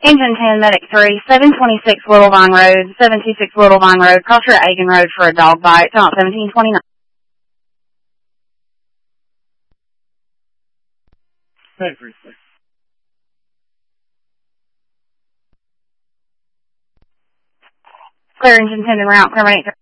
Engine 10, Medic 3, 726 Little Vine Road, 726 Little Vine Road, cross your Aiken Road for a dog bite, out 1729. Clear engine 10 and route, terminate.